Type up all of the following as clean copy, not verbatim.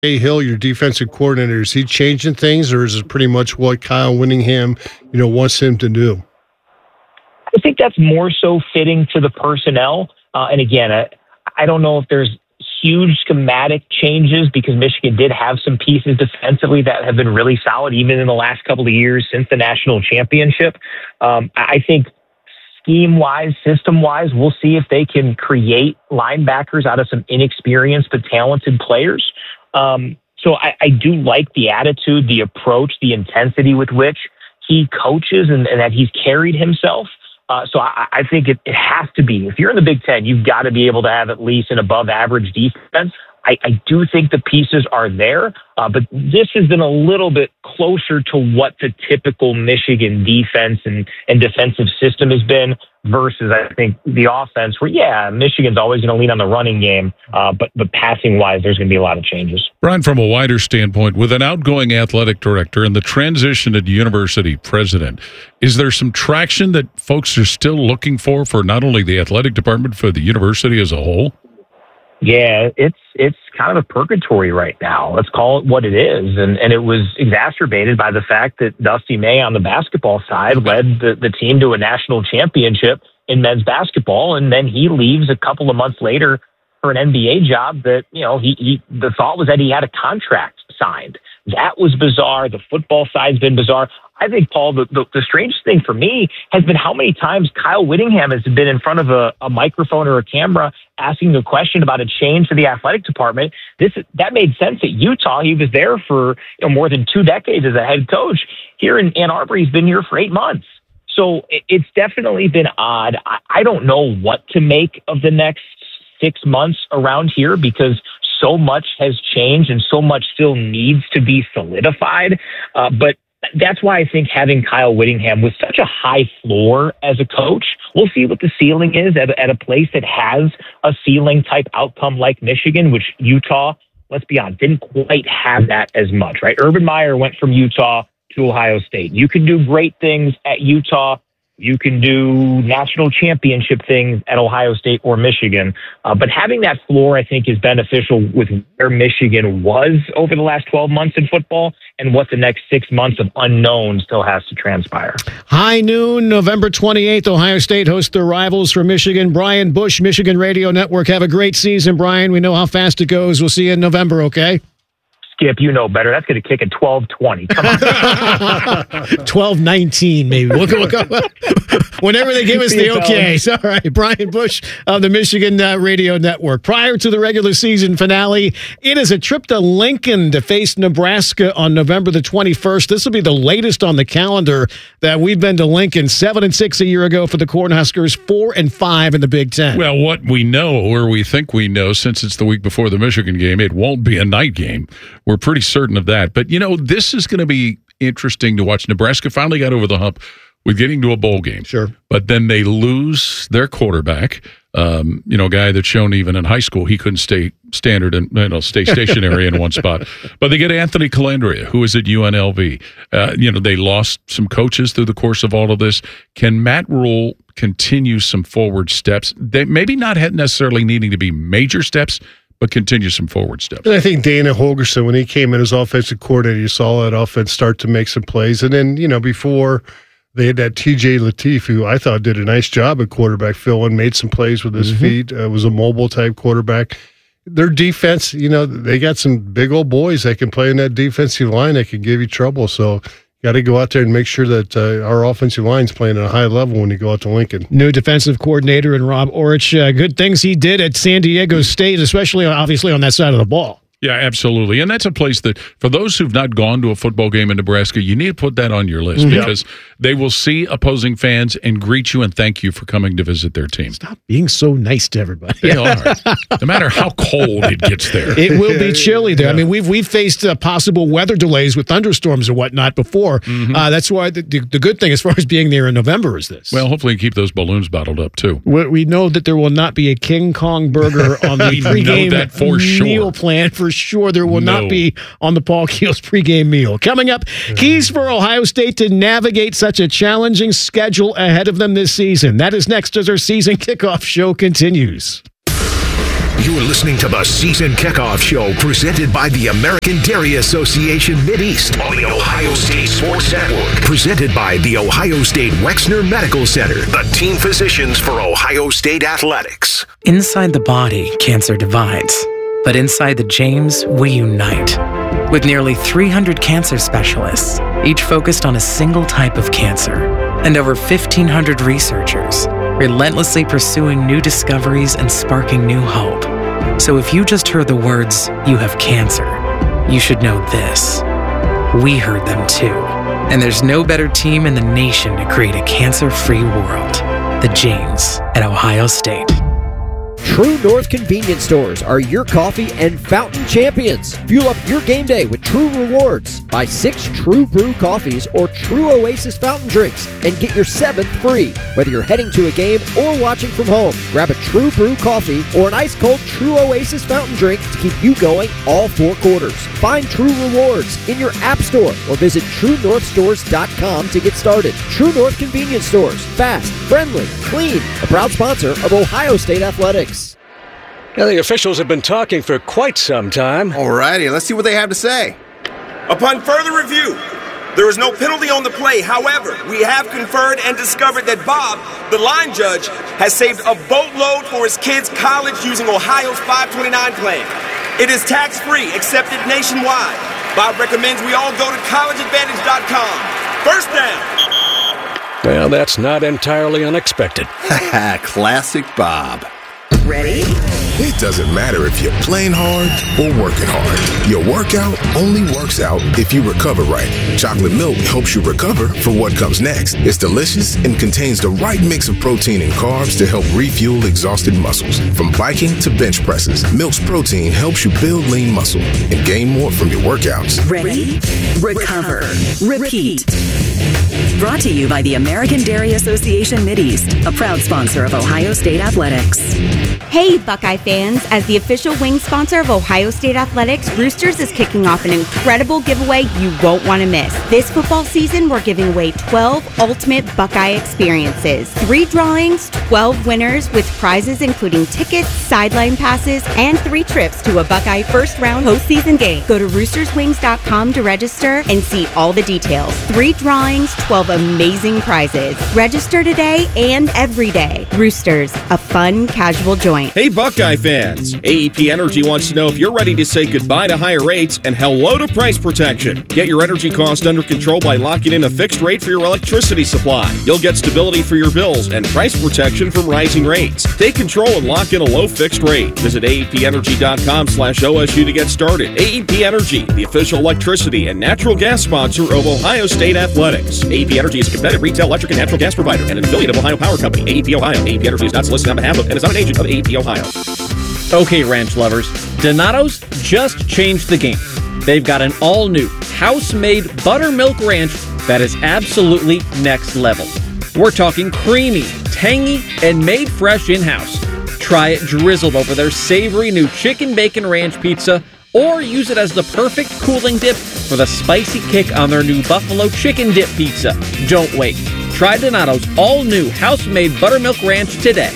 Hill, your defensive coordinator, is he changing things, or is it pretty much what Kyle Whittingham, wants him to do? I think that's more so fitting to the personnel. And again, I don't know if there's huge schematic changes because Michigan did have some pieces defensively that have been really solid even in the last couple of years since the national championship. I think scheme-wise, system-wise, we'll see if they can create linebackers out of some inexperienced but talented players. So I do like the attitude, the approach, the intensity with which he coaches and that he's carried himself. So I think it has to be. If you're in the Big Ten, you've got to be able to have at least an above-average defense. I do think the pieces are there, but this has been a little bit closer to what the typical Michigan defense and defensive system has been versus, I think, the offense where, Michigan's always going to lean on the running game, but passing-wise, there's going to be a lot of changes. Brian, from a wider standpoint, with an outgoing athletic director and the transition to university president, is there some traction that folks are still looking for not only the athletic department, for the university as a whole? Yeah, it's kind of a purgatory right now. Let's call it what it is. And it was exacerbated by the fact that Dusty May on the basketball side led the team to a national championship in men's basketball. And then he leaves a couple of months later for an NBA job that, the thought was that he had a contract signed. That was bizarre. The football side's been bizarre. I think, Paul, the strangest thing for me has been how many times Kyle Whittingham has been in front of a microphone or a camera asking a question about a change to the athletic department. That made sense at Utah. He was there for more than 2 decades as a head coach. Here in Ann Arbor, he's been here for 8 months. So it's definitely been odd. I don't know what to make of the next 6 months around here because so much has changed and so much still needs to be solidified. But that's why I think having Kyle Whittingham with such a high floor as a coach, we'll see what the ceiling is at a place that has a ceiling type outcome like Michigan, which Utah, let's be honest, didn't quite have that as much, right? Urban Meyer went from Utah to Ohio State. You can do great things at Utah. You can do national championship things at Ohio State or Michigan. But having that floor, I think, is beneficial with where Michigan was over the last 12 months in football and what the next 6 months of unknown still has to transpire. High noon, November 28th, Ohio State hosts their rivals for Michigan. Brian Bush, Michigan Radio Network. Have a great season, Brian. We know how fast it goes. We'll see you in November, okay? Skip, you know better. That's going to kick at 12:20. Come on. 12:19, maybe. We'll go. Whenever they give us the okay. All right. Brian Bush of the Michigan Radio Network. Prior to the regular season finale, it is a trip to Lincoln to face Nebraska on November the 21st. This will be the latest on the calendar that we've been to Lincoln. 7-6 a year ago for the Cornhuskers, 4-5 in the Big Ten. Well, what we know, or we think we know, since it's the week before the Michigan game, it won't be a night game. We're pretty certain of that. But, this is going to be interesting to watch. Nebraska finally got over the hump with getting to a bowl game. Sure. But then they lose their quarterback, a guy that's shown even in high school he couldn't stay standard and stay stationary in one spot. But they get Anthony Calandria, who is at UNLV. They lost some coaches through the course of all of this. Can Matt Rule continue some forward steps? They maybe not necessarily needing to be major steps, but continue some forward steps. And I think Dana Holgorsen, when he came in as offensive coordinator, you saw that offense start to make some plays. And then, before they had that TJ Lateef, who I thought did a nice job at quarterback, filling, made some plays with his feet, was a mobile type quarterback. Their defense, they got some big old boys that can play in that defensive line that can give you trouble. So got to go out there and make sure that our offensive line's playing at a high level when you go out to Lincoln. New defensive coordinator in Rob Orich. Good things he did at San Diego State, especially obviously on that side of the ball. Yeah, absolutely. And that's a place that, for those who've not gone to a football game in Nebraska, you need to put that on your list because they will see opposing fans and greet you and thank you for coming to visit their team. Stop being so nice to everybody. They are. No matter how cold it gets there. It will be chilly there. Yeah. I mean, we've faced possible weather delays with thunderstorms and whatnot before. That's why the good thing as far as being there in November is this. Well, hopefully keep those balloons bottled up, too. We know that there will not be a King Kong burger on the pregame meal plan for sure. There will not be on the Paul Keels pregame meal. Coming up, keys for Ohio State to navigate such a challenging schedule ahead of them this season. That is next as our season kickoff show continues. You're listening to the Season Kickoff Show presented by the American Dairy Association Mideast on the Ohio State Sports Network. Presented by the Ohio State Wexner Medical Center, the team physicians for Ohio State Athletics. Inside the body, cancer divides. But inside the James, we unite. With nearly 300 cancer specialists, each focused on a single type of cancer, and over 1,500 researchers, relentlessly pursuing new discoveries and sparking new hope. So if you just heard the words, "you have cancer," you should know this. We heard them too. And there's no better team in the nation to create a cancer-free world. The James at Ohio State. True North convenience stores are your coffee and fountain champions. Fuel up your game day with True Rewards. Buy 6 True Brew coffees or True Oasis fountain drinks and get your 7th free. Whether you're heading to a game or watching from home, grab a True Brew coffee or an ice-cold True Oasis fountain drink to keep you going all 4 quarters. Find True Rewards in your app store or visit TrueNorthStores.com to get started. True North convenience stores. Fast, friendly, clean. A proud sponsor of Ohio State Athletics. Now, the officials have been talking for quite some time. Alrighty, let's see what they have to say. Upon further review, there is no penalty on the play. However, we have conferred and discovered that Bob, the line judge, has saved a boatload for his kids' college using Ohio's 529 plan. It is tax-free, accepted nationwide. Bob recommends we all go to collegeadvantage.com. First down. Well, that's not entirely unexpected. Classic Bob. Ready? It doesn't matter if you're playing hard or working hard. Your workout only works out if you recover right. Chocolate milk helps you recover for what comes next. It's delicious and contains the right mix of protein and carbs to help refuel exhausted muscles. From biking to bench presses, Milk's protein helps you build lean muscle and gain more from your workouts. Ready? Recover. Repeat. Brought to you by the American Dairy Association Mideast, a proud sponsor of Ohio State Athletics. Hey, Buckeye fans! As the official wing sponsor of Ohio State Athletics, Roosters is kicking off an incredible giveaway you won't want to miss. This football season, we're giving away 12 ultimate Buckeye experiences. 3 drawings, 12 winners with prizes including tickets, sideline passes, and 3 trips to a Buckeye first-round postseason game. Go to roosterswings.com to register and see all the details. 3 drawings, 12 amazing prizes. Register today and every day. Roosters, a fun, casual joint. Hey, Buckeye fans! AEP Energy wants to know if you're ready to say goodbye to higher rates and hello to price protection. Get your energy cost under control by locking in a fixed rate for your electricity supply. You'll get stability for your bills and price protection from rising rates. Take control and lock in a low fixed rate. Visit AEPenergy.com/OSU to get started. AEP Energy, the official electricity and natural gas sponsor of Ohio State Athletics. AEP Energy is a competitive retail electric and natural gas provider and an affiliate of Ohio Power Company. AEP Ohio. AEP Energy is not solicited on behalf of and is not an agent of AEP Ohio. Okay, ranch lovers, Donato's just changed the game. They've got an all-new, house-made buttermilk ranch that is absolutely next level. We're talking creamy, tangy, and made fresh in-house. Try it drizzled over their savory new chicken bacon ranch pizza, or use it as the perfect cooling dip for the spicy kick on their new buffalo chicken dip pizza. Don't wait. Try Donato's all-new house-made buttermilk ranch today.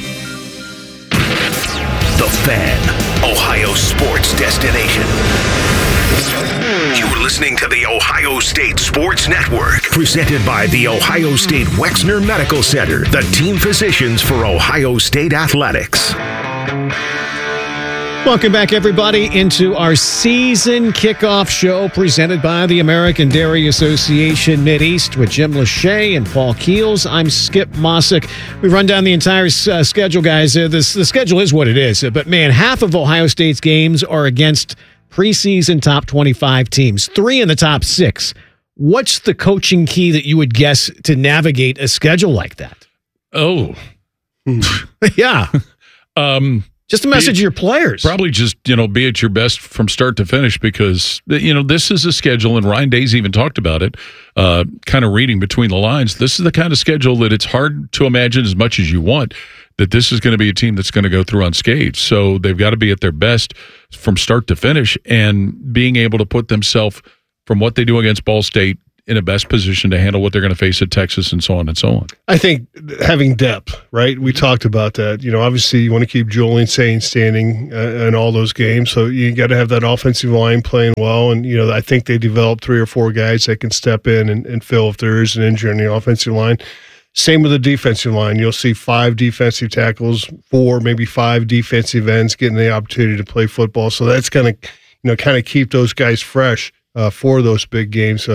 The Fan, Ohio sports destination. You're listening to the Ohio State Sports Network, presented by the Ohio State Wexner Medical Center, the team physicians for Ohio State Athletics. Welcome back, everybody, into our season kickoff show presented by the American Dairy Association Mideast with Jim Lachey and Paul Keels. I'm Skip Mossick. We run down the entire schedule, guys. The schedule is what it is, but man, half of Ohio State's games are against preseason top 25 teams, 3 in the top 6. What's the coaching key that you would guess to navigate a schedule like that? Oh, yeah. Just a message to your players. Probably just, be at your best from start to finish because, this is a schedule, and Ryan Day's even talked about it, kind of reading between the lines. This is the kind of schedule that it's hard to imagine as much as you want that this is going to be a team that's going to go through unscathed. So they've got to be at their best from start to finish, and being able to put themselves from what they do against Ball State in the best position to handle what they're going to face at Texas and so on and so on? I think having depth, right? We talked about that. Obviously you want to keep Julian Sain standing in all those games, so you got to have that offensive line playing well. And I think they developed 3 or 4 guys that can step in and fill if there is an injury on the offensive line. Same with the defensive line. You'll see 5 defensive tackles, 4, maybe 5 defensive ends getting the opportunity to play football. So that's going to, kind of keep those guys fresh for those big games.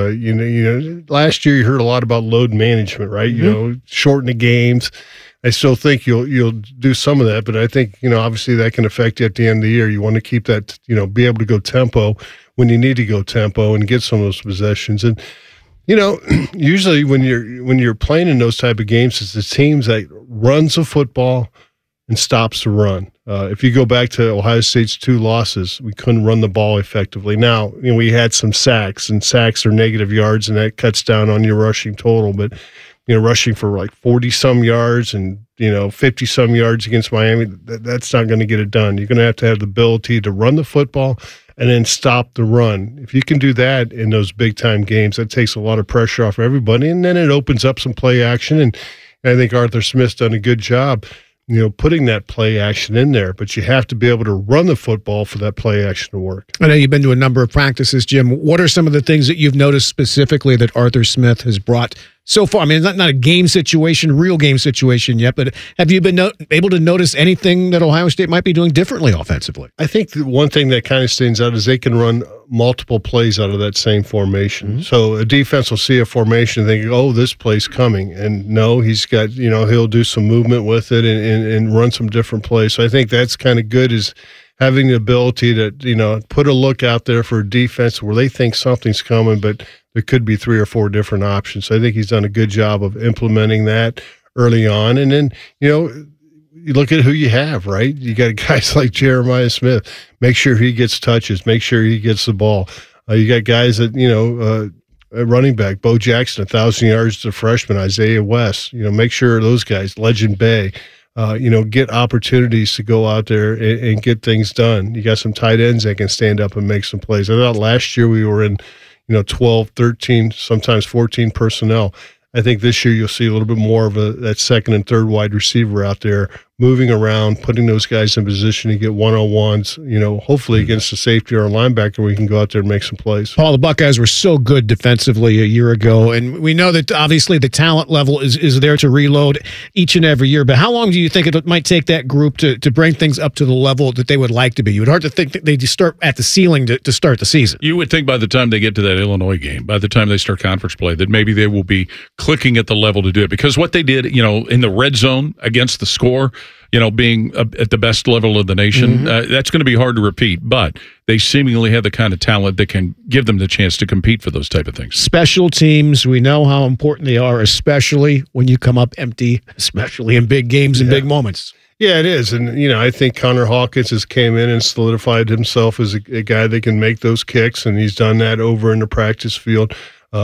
Last year you heard a lot about load management, right? Shorten the games. I still think you'll do some of that, but I think obviously that can affect you at the end of the year. You want to keep that, be able to go tempo when you need to go tempo and get some of those possessions. And usually when you're playing in those type of games, it's the teams that runs the football and stops the run. If you go back to Ohio State's 2 losses, we couldn't run the ball effectively. Now, we had some sacks, and sacks are negative yards, and that cuts down on your rushing total. But, rushing for like 40-some yards and, 50-some yards against Miami, that's not going to get it done. You're going to have the ability to run the football and then stop the run. If you can do that in those big-time games, that takes a lot of pressure off everybody, and then it opens up some play action. And I think Arthur Smith's done a good job putting that play action in there, but you have to be able to run the football for that play action to work. I know you've been to a number of practices, Jim. What are some of the things that you've noticed specifically that Arthur Smith has brought so far? I mean, it's not a game situation, real game situation yet, but have you been able to notice anything that Ohio State might be doing differently offensively? I think the one thing that kind of stands out is they can run multiple plays out of that same formation. Mm-hmm. So a defense will see a formation and think, oh, this play's coming. And no, he's got, he'll do some movement with it and run some different plays. So I think that's kind of good, is having the ability to, put a look out there for a defense where they think something's coming, but there could be 3 or 4 different options. So I think he's done a good job of implementing that early on. And then, you look at who you have, right? You got guys like Jeremiah Smith. Make sure he gets touches. Make sure he gets the ball. You got guys that, at running back, Bo Jackson, 1,000 yards as a freshman, Isaiah West. Make sure those guys, Legend Bay, get opportunities to go out there and get things done. You got some tight ends that can stand up and make some plays. I thought last year we were in, 12, 13, sometimes 14 personnel. I think this year you'll see a little bit more of that second and third wide receiver out there moving around, putting those guys in position to get one-on-ones, hopefully against a safety or a linebacker, we can go out there and make some plays. Paul, the Buckeyes were so good defensively a year ago, and we know that obviously the talent level is there to reload each and every year, but how long do you think it might take that group to bring things up to the level that they would like to be? You would hard to think that they just start at the ceiling to start the season. You would think by the time they get to that Illinois game, by the time they start conference play, that maybe they will be clicking at the level to do it, because what they did, in the red zone against the score, being at the best level of the nation, that's going to be hard to repeat. But they seemingly have the kind of talent that can give them the chance to compete for those type of things. Special teams, we know how important they are, especially when you come up empty, especially in big games and big moments. Yeah, it is. And, I think Connor Hawkins has came in and solidified himself as a guy that can make those kicks, and he's done that over in the practice field.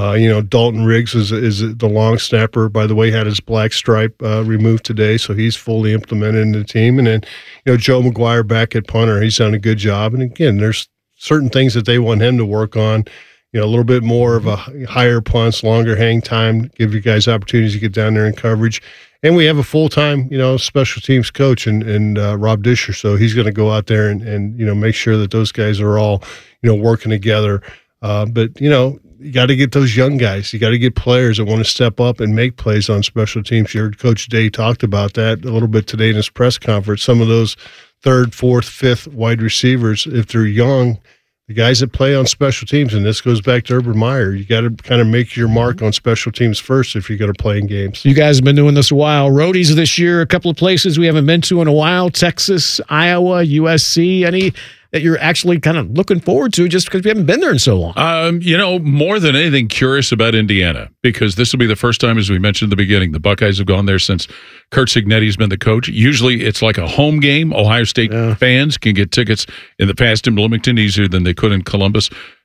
Dalton Riggs is the long snapper, by the way, had his black stripe removed today, so he's fully implemented in the team. And then, Joe McGuire back at punter, he's done a good job. And again, there's certain things that they want him to work on, a little bit more of a higher punts, longer hang time, give you guys opportunities to get down there in coverage. And we have a full-time, special teams coach and Rob Disher, so he's going to go out there and make sure that those guys are all, working together. But, you got to get those young guys. You got to get players that want to step up and make plays on special teams. You heard Coach Day talked about that a little bit today in his press conference. Some of those 3rd, 4th, 5th wide receivers, if they're young, the guys that play on special teams, and this goes back to Urban Meyer, you got to kind of make your mark on special teams first if you're going to play in games. You guys have been doing this a while. Roadies this year, a couple of places we haven't been to in a while, Texas, Iowa, USC. Any that you're actually kind of looking forward to just because we haven't been there in so long? More than anything, curious about Indiana, because this will be the first time, as we mentioned at the beginning, the Buckeyes have gone there since Curt Cignetti's been the coach. Usually it's like a home game. Ohio State fans can get tickets in the past in Bloomington easier than they could in Columbus.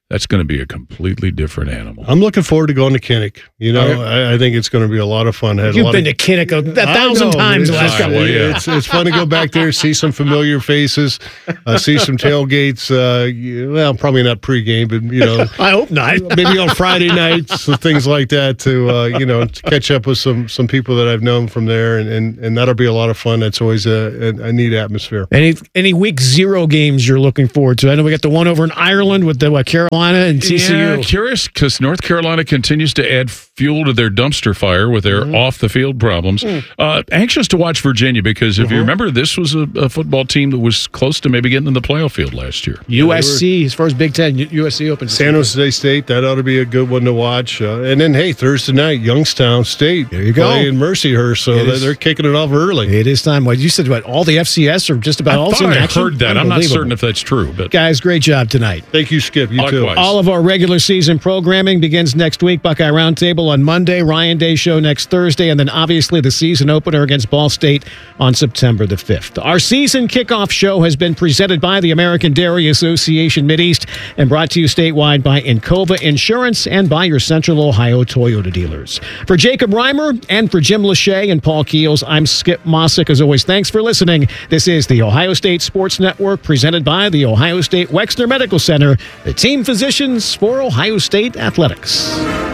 that's going to be a completely different animal. I'm looking forward to going to Kinnick. I think it's going to be a lot of fun. You've been to Kinnick 1,000 times the last couple of years. It's fun to go back there, see some familiar faces, see some tailgates. Probably not pregame, but I hope not. Maybe on Friday nights, things like that to catch up with some people that I've known from there, and that'll be a lot of fun. That's always a neat atmosphere. Any week 0 games you're looking forward to? I know we got the one over in Ireland with the Carolina and TCU. Yeah, curious because North Carolina continues to add fuel to their dumpster fire with their off-the-field problems. Anxious to watch Virginia because if you remember, this was a football team that was close to maybe getting in the playoff field last year. USC, as far as Big Ten, USC opened. San Jose State, that ought to be a good one to watch. And then, hey, Thursday night, Youngstown State. There you go. Playing Mercyhurst, so they're kicking it off early. It is time. You said all the FCS or just about all I heard that. I'm not certain if that's true. But guys, great job tonight. Thank you, Skip. You too. All of our regular season programming begins next week. Buckeye Roundtable on Monday, Ryan Day Show next Thursday, and then obviously the season opener against Ball State on September the 5th. Our season kickoff show has been presented by the American Dairy Association Mideast and brought to you statewide by Encova Insurance and by your Central Ohio Toyota dealers. For Jacob Reimer and for Jim Lachey and Paul Keels, I'm Skip Mossick. As always, thanks for listening. This is the Ohio State Sports Network presented by the Ohio State Wexner Medical Center, the team physicians for Ohio State Athletics.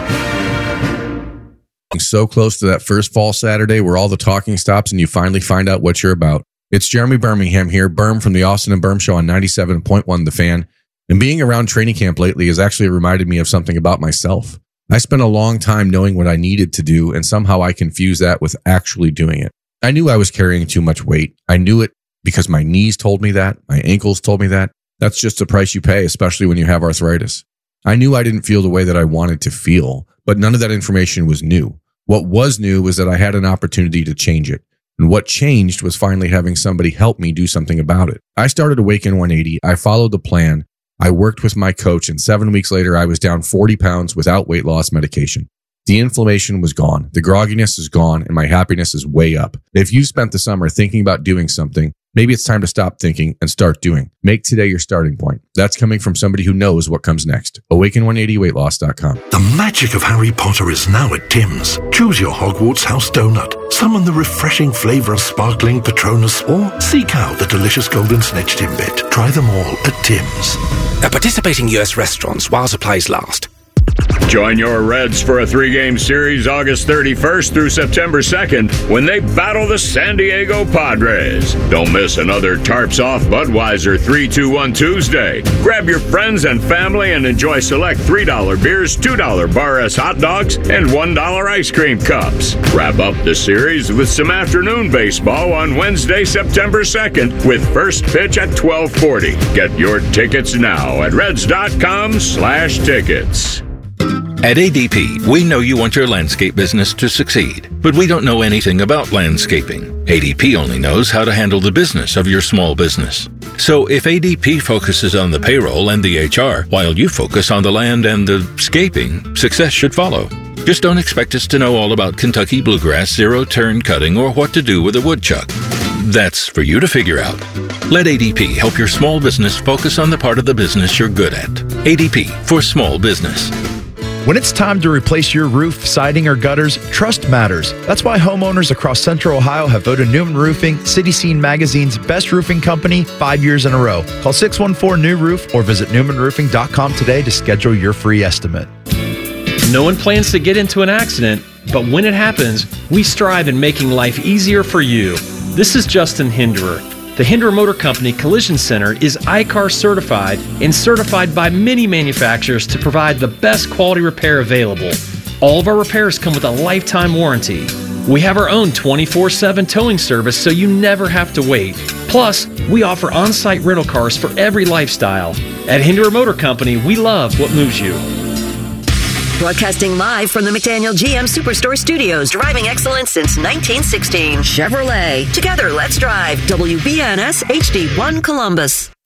So close to that first fall Saturday where all the talking stops and you finally find out what you're about. It's Jeremy Birmingham here, Birm from the Austin and Birm Show on 97.1 The Fan. And being around training camp lately has actually reminded me of something about myself. I spent a long time knowing what I needed to do, and somehow I confused that with actually doing it. I knew I was carrying too much weight. I knew it because my knees told me that, my ankles told me that. That's just the price you pay, especially when you have arthritis. I knew I didn't feel the way that I wanted to feel, but none of that information was new. What was new was that I had an opportunity to change it. And what changed was finally having somebody help me do something about it. I started Awaken 180. I followed the plan. I worked with my coach, and 7 weeks later, I was down 40 pounds without weight loss medication. The inflammation was gone. The grogginess is gone, and my happiness is way up. If you spent the summer thinking about doing something, maybe it's time to stop thinking and start doing. Make today your starting point. That's coming from somebody who knows what comes next. Awaken180weightloss.com. The magic of Harry Potter is now at Tim's. Choose your Hogwarts house donut. Summon the refreshing flavor of sparkling Patronus, or seek out the delicious golden snitch Timbit. Try them all at Tim's. At participating U.S. restaurants while supplies last. Join your Reds for a 3-game series August 31st through September 2nd when they battle the San Diego Padres. Don't miss another Tarps Off Budweiser 3-2-1 Tuesday. Grab your friends and family and enjoy select $3 beers, $2 Bar S hot dogs, and $1 ice cream cups. Wrap up the series with some afternoon baseball on Wednesday, September 2nd with first pitch at 12:40. Get your tickets now at reds.com/tickets. At ADP, we know you want your landscape business to succeed, but we don't know anything about landscaping. ADP only knows how to handle the business of your small business. So if ADP focuses on the payroll and the HR, while you focus on the land and the scaping, success should follow. Just don't expect us to know all about Kentucky bluegrass, zero-turn cutting, or what to do with a woodchuck. That's for you to figure out. Let ADP help your small business focus on the part of the business you're good at. ADP for small business. When it's time to replace your roof, siding, or gutters, trust matters. That's why homeowners across Central Ohio have voted Newman Roofing City Scene Magazine's best roofing company 5 years in a row. Call 614-NEW-ROOF or visit newmanroofing.com today to schedule your free estimate. No one plans to get into an accident, but when it happens, we strive in making life easier for you. This is Justin Hinderer. The Hinderer Motor Company Collision Center is I-CAR certified and certified by many manufacturers to provide the best quality repair available. All of our repairs come with a lifetime warranty. We have our own 24/7 towing service so you never have to wait. Plus, we offer on-site rental cars for every lifestyle. At Hinderer Motor Company, we love what moves you. Broadcasting live from the McDaniel GM Superstore Studios, driving excellence since 1916. Chevrolet. Together, let's drive. WBNS HD1 Columbus.